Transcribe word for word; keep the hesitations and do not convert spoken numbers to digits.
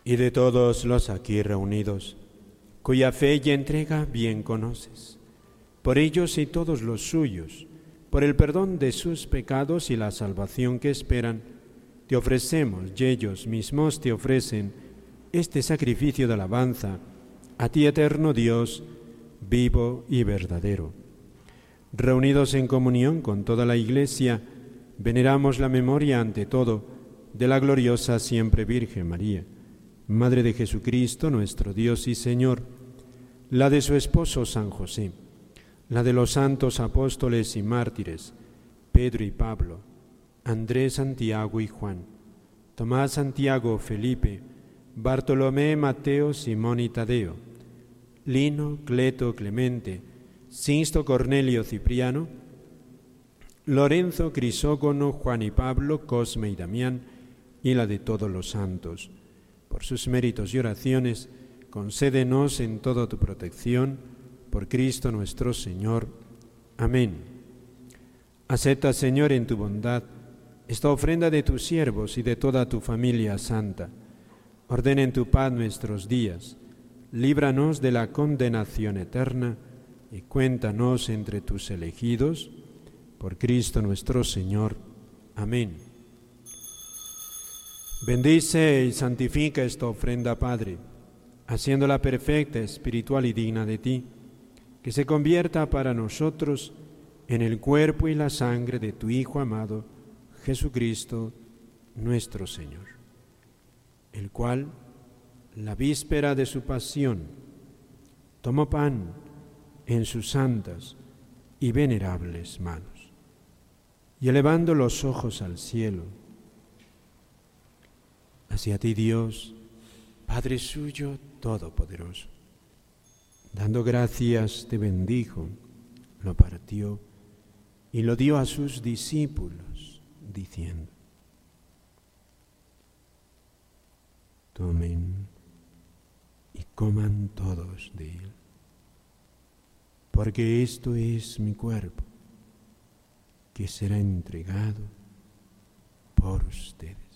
y de todos los aquí reunidos, cuya fe y entrega bien conoces. Por ellos y todos los suyos, por el perdón de sus pecados y la salvación que esperan, te ofrecemos y ellos mismos te ofrecen este sacrificio de alabanza a ti, eterno Dios, vivo y verdadero. Reunidos en comunión con toda la Iglesia, veneramos la memoria ante todo de la gloriosa siempre Virgen María, Madre de Jesucristo, nuestro Dios y Señor, la de su esposo San José, la de los santos apóstoles y mártires, Pedro y Pablo, Andrés, Santiago y Juan, Tomás, Santiago, Felipe, Bartolomé, Mateo, Simón y Tadeo, Lino, Cleto, Clemente, Sixto, Cornelio, Cipriano, Lorenzo, Crisógono, Juan y Pablo, Cosme y Damián, y la de todos los santos. Por sus méritos y oraciones, concédenos en toda tu protección, por Cristo nuestro Señor. Amén. Acepta, Señor, en tu bondad, esta ofrenda de tus siervos y de toda tu familia santa. Ordena en tu paz nuestros días, líbranos de la condenación eterna y cuéntanos entre tus elegidos, por Cristo nuestro Señor. Amén. Bendice y santifica esta ofrenda, Padre, haciéndola perfecta, espiritual y digna de ti, que se convierta para nosotros en el cuerpo y la sangre de tu Hijo amado, Jesucristo, nuestro Señor, el cual, la víspera de su pasión, tomó pan en sus santas y venerables manos, y elevando los ojos al cielo, hacia ti, Dios, Padre suyo todopoderoso, dando gracias, te bendijo, lo partió y lo dio a sus discípulos, diciendo: tomen y coman todos de él, porque esto es mi cuerpo, que será entregado por ustedes.